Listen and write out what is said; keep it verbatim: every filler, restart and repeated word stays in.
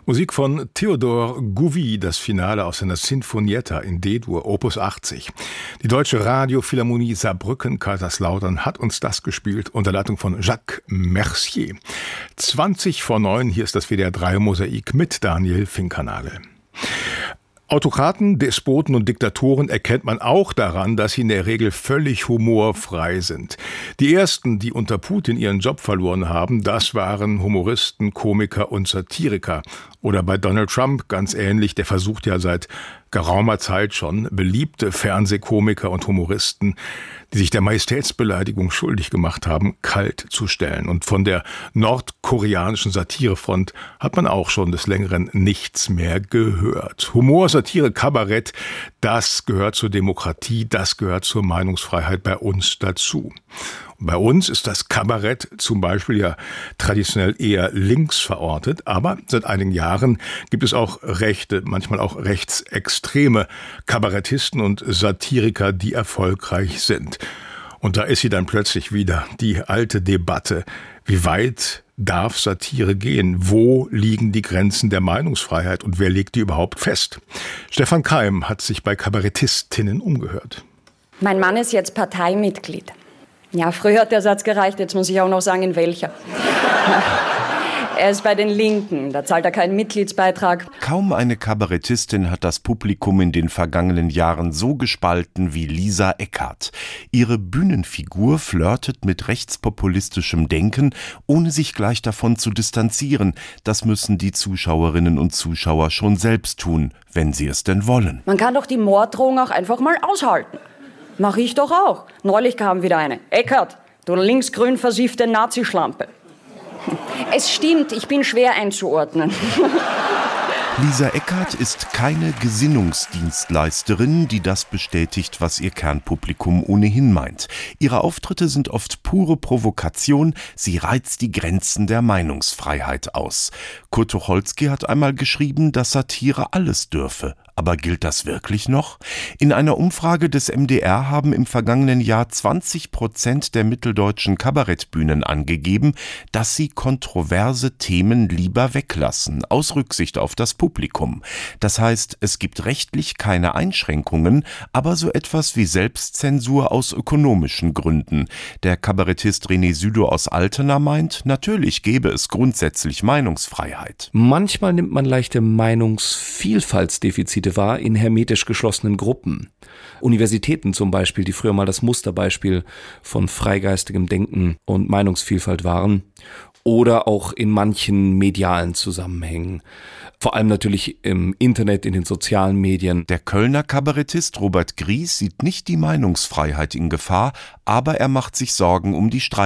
Musik von Theodor Gouvi, das Finale aus seiner Sinfonietta in D-Dur, Opus achtzig. Die Deutsche Radiophilharmonie Saarbrücken-Kaiserslautern hat uns das gespielt unter Leitung von Jacques Mercier. zwanzig vor neun, hier ist das W D R drei Mosaik mit Daniel Finkernagel. Autokraten, Despoten und Diktatoren erkennt man auch daran, dass sie in der Regel völlig humorfrei sind. Die ersten, die unter Putin ihren Job verloren haben, das waren Humoristen, Komiker und Satiriker. Oder bei Donald Trump ganz ähnlich, der versucht ja seit geraumer Zeit schon, beliebte Fernsehkomiker und Humoristen, die sich der Majestätsbeleidigung schuldig gemacht haben, kalt zu stellen. Und von der nordkoreanischen Satirefront hat man auch schon des Längeren nichts mehr gehört. Humor, Satire, Kabarett, das gehört zur Demokratie, das gehört zur Meinungsfreiheit bei uns dazu. Und bei uns ist das Kabarett zum Beispiel ja traditionell eher links verortet, aber seit einigen Jahren gibt es auch rechte, manchmal auch rechtsextreme Kabarettisten und Satiriker, die erfolgreich sind. Und da ist sie dann plötzlich wieder, die alte Debatte. Wie weit darf Satire gehen? Wo liegen die Grenzen der Meinungsfreiheit und wer legt die überhaupt fest? Stefan Keim hat sich bei Kabarettistinnen umgehört. Mein Mann ist jetzt Parteimitglied. Ja, früher hat der Satz gereicht, jetzt muss ich auch noch sagen, in welcher. Er ist bei den Linken, da zahlt er keinen Mitgliedsbeitrag. Kaum eine Kabarettistin hat das Publikum in den vergangenen Jahren so gespalten wie Lisa Eckhardt. Ihre Bühnenfigur flirtet mit rechtspopulistischem Denken, ohne sich gleich davon zu distanzieren. Das müssen die Zuschauerinnen und Zuschauer schon selbst tun, wenn sie es denn wollen. Man kann doch die Morddrohung auch einfach mal aushalten. Mach ich doch auch. Neulich kam wieder eine. Eckhardt, du linksgrün versiffte Nazischlampe. Es stimmt, ich bin schwer einzuordnen. Lisa Eckhardt ist keine Gesinnungsdienstleisterin, die das bestätigt, was ihr Kernpublikum ohnehin meint. Ihre Auftritte sind oft pure Provokation, sie reizt die Grenzen der Meinungsfreiheit aus. Kurt Tucholsky hat einmal geschrieben, dass Satire alles dürfe. Aber gilt das wirklich noch? In einer Umfrage des M D R haben im vergangenen Jahr zwanzig Prozent der mitteldeutschen Kabarettbühnen angegeben, dass sie kontroverse Themen lieber weglassen, aus Rücksicht auf das Publikum. Das heißt, es gibt rechtlich keine Einschränkungen, aber so etwas wie Selbstzensur aus ökonomischen Gründen. Der Kabarettist René Südow aus Altena meint, natürlich gäbe es grundsätzlich Meinungsfreiheit. Manchmal nimmt man leichte Meinungsvielfaltsdefizite wahr in hermetisch geschlossenen Gruppen. Universitäten zum Beispiel, die früher mal das Musterbeispiel von freigeistigem Denken und Meinungsvielfalt waren. Oder auch in manchen medialen Zusammenhängen. Vor allem natürlich im Internet, in den sozialen Medien. Der Kölner Kabarettist Robert Gries sieht nicht die Meinungsfreiheit in Gefahr, aber er macht sich Sorgen um die Streit